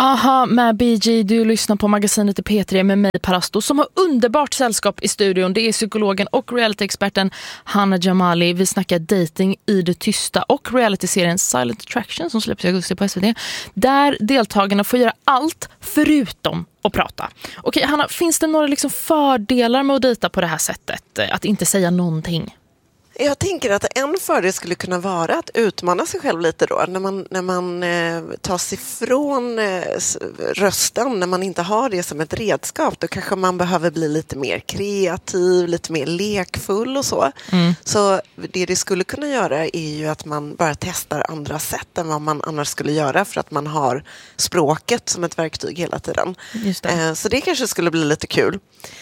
Aha, med BG, du lyssnar på magasinet i P3 med mig, Parasto, som har underbart sällskap i studion. Det är psykologen och realityexperten Hanna Jamali. Vi snackar dating i det tysta och realityserien Silent Attraction som släpps i augusti på SVT. Där deltagarna får göra allt förutom att prata. Okej, Hanna, finns det några fördelar med att dejta på det här sättet? Att inte säga någonting? Jag tänker att en fördel skulle kunna vara att utmana sig själv lite då. När man tar sig från rösten, när man inte har det som ett redskap, då kanske man behöver bli lite mer kreativ, lite mer lekfull och så. Så det skulle kunna göra är ju att man bara testar andra sätt än vad man annars skulle göra, för att man har språket som ett verktyg hela tiden. Just det. Så det kanske skulle bli lite kul.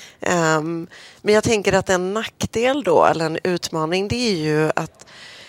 Men jag tänker att en nackdel då, eller en utmaning, det är ju att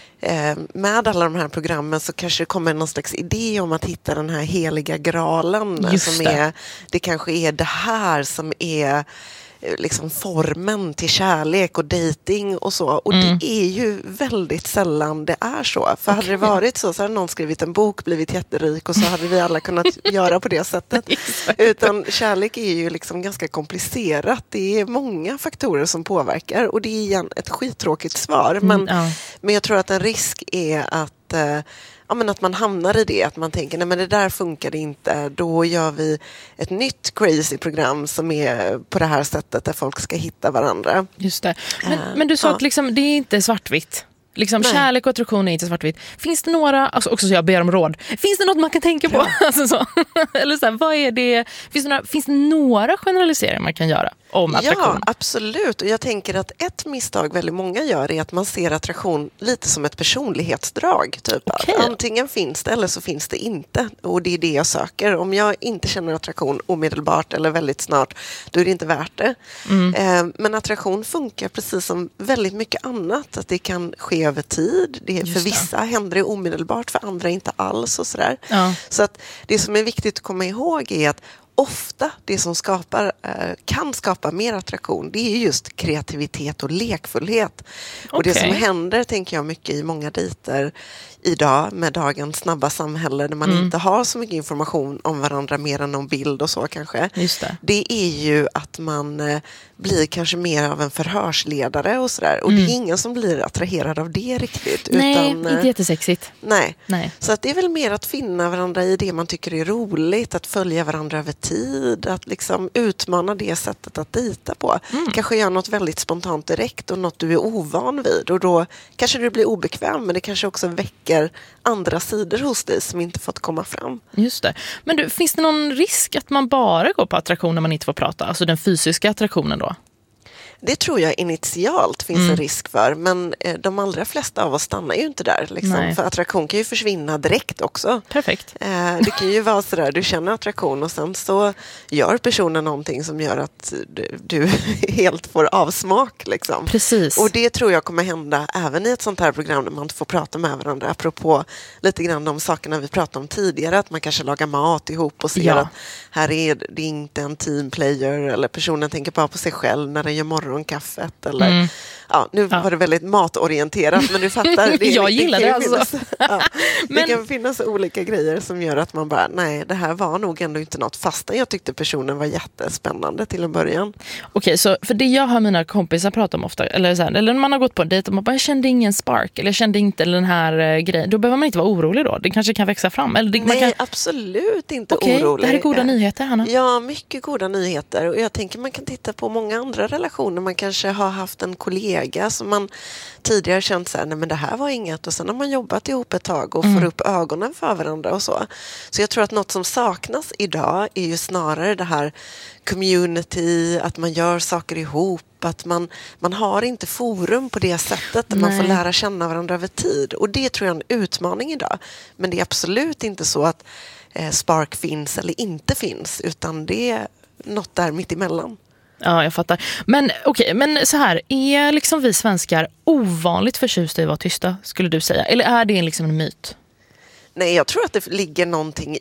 med alla de här programmen så kanske det kommer någon slags idé om att hitta den här heliga graalen. Det kanske är det här som är liksom formen till kärlek och dating och så. Och det är ju väldigt sällan det är så. För hade det varit så hade någon skrivit en bok, blivit jätterik, och så hade vi alla kunnat göra på det sättet. Utan kärlek är ju ganska komplicerat. Det är många faktorer som påverkar, och det är igen ett skittråkigt svar. Men jag tror att en risk är att att man hamnar i det, att man tänker, nej men det där funkar inte, då gör vi ett nytt crazy program som är på det här sättet där folk ska hitta varandra. Just det. Men du sa att det är inte svartvitt. Kärlek och attraktion är inte svartvitt. Finns det några, också så jag ber om råd, finns det något man kan tänka på? Eller så här, vad är det? Finns det några generaliseringar man kan göra om attraktion? Ja, absolut. Och jag tänker att ett misstag väldigt många gör är att man ser attraktion lite som ett personlighetsdrag. Typ. Okay. Antingen finns det eller så finns det inte. Och det är det jag söker. Om jag inte känner attraktion omedelbart eller väldigt snart, då är det inte värt det. Men attraktion funkar precis som väldigt mycket annat. Att det kan ske över tid. För vissa händer det omedelbart, för andra inte alls och sådär. Ja. Så att det som är viktigt att komma ihåg är att ofta det som kan skapa mer attraktion, det är just kreativitet och lekfullhet. Okay. Och det som händer, tänker jag, mycket i många dejter idag med dagens snabba samhälle, där man inte har så mycket information om varandra mer än någon bild och så kanske. Just det. Det är ju att man blir kanske mer av en förhörsledare och sådär. Och det är ingen som blir attraherad av det riktigt. Nej, inte jättesexigt. Nej. Så att det är väl mer att finna varandra i det man tycker är roligt, att följa varandra över tid, att utmana det sättet att dejta på. Kanske göra något väldigt spontant direkt och något du är ovan vid. Och då kanske du blir obekväm, men det kanske också väcker andra sidor hos dig som inte fått komma fram. Just det. Men du, finns det någon risk att man bara går på attraktion när man inte får prata? Alltså den fysiska attraktionen då? Det tror jag initialt finns en risk för, men de allra flesta av oss stannar ju inte där. För attraktion kan ju försvinna direkt också. Perfekt. Det kan ju vara sådär, du känner attraktion och sen så gör personen någonting som gör att du helt får avsmak. Precis. Och det tror jag kommer hända även i ett sånt här program där man inte får prata med varandra. Apropå lite grann de sakerna vi pratade om tidigare, att man kanske lagar mat ihop och ser att här är det inte en teamplayer, eller personen tänker bara på sig själv när den gör morgonkaffet, eller nu var det väldigt matorienterat, men du fattar. Jag gillar det alltså. Det kan finnas olika grejer som gör att man bara, nej, det här var nog ändå inte något, fastän jag tyckte personen var jättespännande till en början. Okej, så för det jag hör mina kompisar prata om ofta, eller man har gått på en dejt och man bara, jag kände ingen spark, eller jag kände inte den här grejen, då behöver man inte vara orolig då. Det kanske kan växa fram. Eller absolut inte orolig. Det här är goda nyheter, Hanna. Ja, mycket goda nyheter. Och jag tänker man kan titta på många andra relationer. Man kanske har haft en kollega som man tidigare känt så här, nej men det här var inget, och sen har man jobbat ihop ett tag och får upp ögonen för varandra och så. Så jag tror att något som saknas idag är ju snarare det här community, att man gör saker ihop, att man har inte forum på det sättet där man får lära känna varandra över tid. Och det tror jag är en utmaning idag. Men det är absolut inte så att spark finns eller inte finns, utan det är något där mitt emellan. Ja, jag fattar. Men okej, men så här, är vi svenskar ovanligt förtjusta i att vara tysta, skulle du säga? Eller är det en myt? Nej, jag tror att det ligger någonting